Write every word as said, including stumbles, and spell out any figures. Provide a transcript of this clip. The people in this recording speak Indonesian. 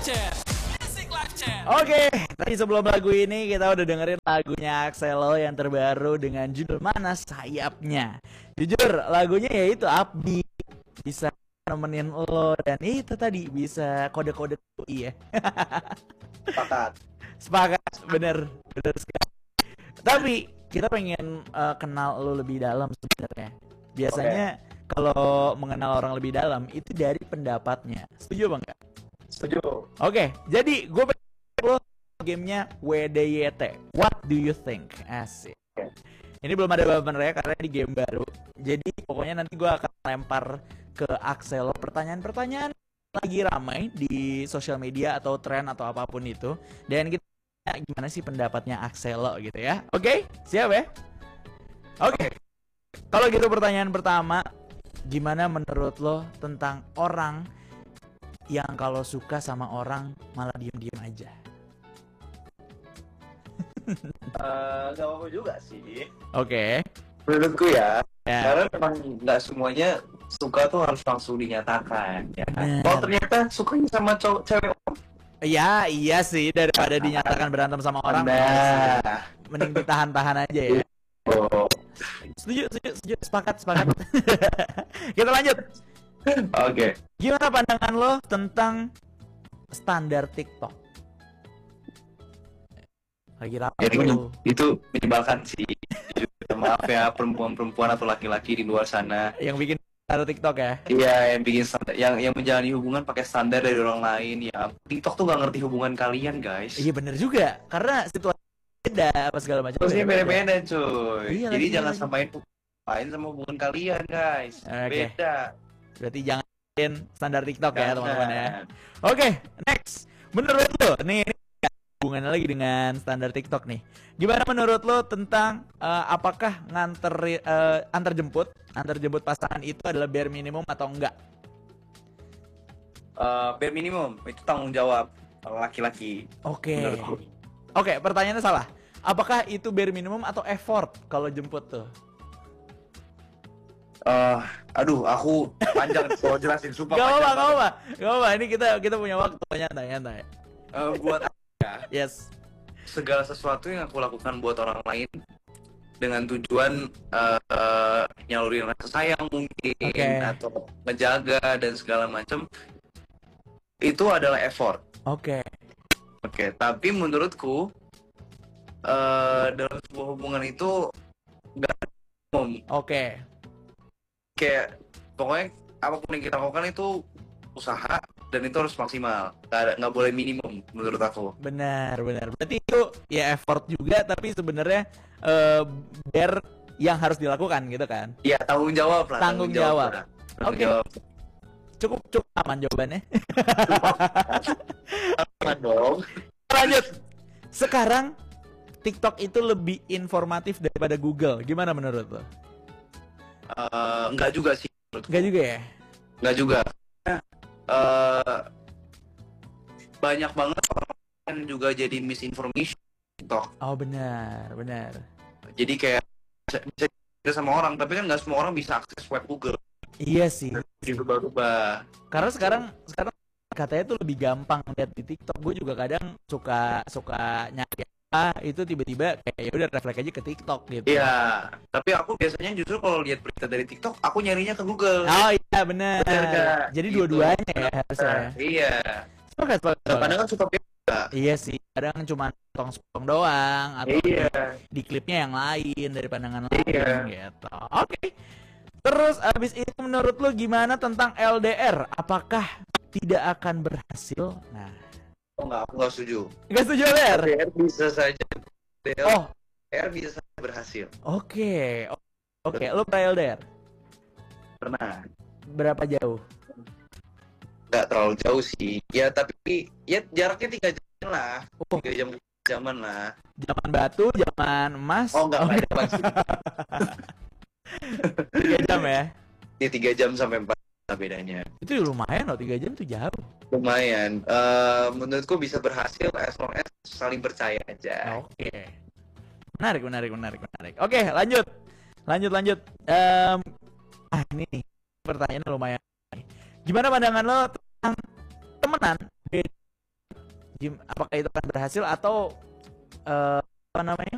Chat. Basic Live Chat. Oke, tadi sebelum lagu ini kita udah dengerin lagunya Axelo yang terbaru dengan judul Mana Sayapnya. Jujur, lagunya ya itu upbeat, bisa nemenin lo, dan itu tadi bisa kode-kode U I ya. Sepakat. Sepakat, bener, bener sekali. Tapi kita pengen uh, kenal lo lebih dalam sebenarnya. Biasanya kalau mengenal orang lebih dalam itu dari pendapatnya. Setuju apa enggak? Setuju. Oke, jadi gue pengen lo gamenya W D Y T. What do you think? Asik. Ini belum ada jawaban ya karena ini game baru. Jadi pokoknya nanti gue akan lempar ke Axelo pertanyaan-pertanyaan lagi ramai di sosial media atau tren atau apapun itu. Dan kita gimana sih pendapatnya Axelo gitu ya. Oke, siap ya? Oke. Kalau gitu pertanyaan pertama, gimana menurut lo tentang orang yang kalau suka sama orang malah diem-diem aja? Uh, gak apa-apa juga sih. Oke. Menurutku ya, Ya. karena memang nggak semuanya suka tuh harus langsung dinyatakan. Ya. Bener. Kalau ternyata sukanya sama cowok cewek, Ya, iya sih, daripada dinyatakan berantem sama orang, nah, mending ditahan-tahan aja ya. oh, Setuju, setuju, setuju, sepakat, sepakat. Kita lanjut. oke. Gimana pandangan lo tentang standar TikTok? Lagi rame Jadi tuh. itu menyebalkan sih. Maaf ya perempuan-perempuan atau laki-laki di luar sana. Yang bikin standar TikTok ya? Iya, yang bikin standar, yang yang menjalani hubungan pakai standar dari orang lain. Ya, TikTok tuh nggak ngerti hubungan kalian, guys. Iya bener juga, karena situasi beda apa segala macam. Terusnya beda-beda, cuy. Iya, Jadi lagi, jangan lagi. samain main sama hubungan kalian, guys. Oke. Beda. Berarti jangan bikin standar TikTok ya Jangan. teman-teman ya. Oke, next. Menurut lo, nih ini hubungannya lagi dengan standar TikTok nih. Gimana menurut lo tentang eh, apakah nganter eh, antar jemput, antar jemput pasangan itu adalah bare minimum atau enggak? Eh, bare minimum itu tanggung jawab laki-laki. Oke. Menurutku. Oke, pertanyaannya salah. Apakah itu bare minimum atau effort kalau jemput tuh? Eh, aduh, aku panjang kalau jelasin sumpah Gak apa-apa, panjang gak banget. apa-apa. Gak apa-apa, ini kita kita punya waktu nyantai-nyantai. Eh, buat ya, Yes. segala sesuatu yang aku lakukan buat orang lain dengan tujuan eh, eh, nyalurin rasa sayang mungkin Oke. atau ngejaga dan segala macam itu adalah effort. Oke. Oke, tapi menurutku eh dalam sebuah hubungan itu nggak minimum. Oke. Kayak pokoknya apapun yang kita lakukan itu usaha dan itu harus maksimal. Nggak ada- nggak boleh minimum menurut aku. Benar, benar. Berarti itu ya effort juga, tapi sebenarnya eh bare yang harus dilakukan gitu kan? Iya, tanggung jawab lah. Tanggung jawab. lah. Tanggung Oke. jawab. Cukup cukup aman jawabannya. Aman dong. Lanjut. Sekarang TikTok itu lebih informatif daripada Google. Gimana menurut lo? Eh, nggak juga sih. menurutku. Enggak juga ya? Nggak juga. Eh, banyak banget orang yang juga jadi misinformation TikTok. Oh benar, benar. Jadi kayak bisa, bisa cerita sama orang, tapi kan nggak semua orang bisa akses web Google. Iya sih. Jadi berubah-ubah. Karena sekarang sekarang katanya tuh lebih gampang lihat di TikTok. Gue juga kadang suka suka nyari apa itu tiba-tiba kayak ya udah refleks aja ke TikTok gitu. Iya, tapi aku biasanya justru kalau lihat berita dari TikTok, aku nyarinya ke Google. Oh iya benar. Benar, Kak. Jadi Gitu. dua-duanya ya harusnya. Iya. Sepakat, sepakat. Kadang-kadang kan suka beda. Iya sih. Kadang cuma potong-potong doang atau Iya. di klipnya yang lain dari pandangan lain Iya. gitu. Oke. Terus abis itu menurut lu gimana tentang L D R? Apakah tidak akan berhasil? Nah, Oh enggak, aku nggak setuju. nggak setuju L D R? L D R bisa saja. Oh, L D R bisa saja berhasil. oke. Oke, lu pernah L D R? Pernah. Berapa jauh? Nggak terlalu jauh sih. Ya tapi ya jaraknya tiga jam lah. Oh. Tiga jam jaman lah. Zaman batu, zaman emas. Oh enggak, enggak ada lagi. Tiga jam ya? Ini tiga jam sampai empat jam bedanya. Itu lumayan loh, tiga jam tuh jauh. Lumayan. Eh, menurutku bisa berhasil as long as saling percaya aja. Oke. Menarik, menarik, menarik, menarik. Oke, lanjut. Lanjut, lanjut. Em, ah, ini nih. Pertanyaannya lumayan. Gimana pandangan lo tentang temenan beda Gim- apakah itu akan berhasil atau eh, apa namanya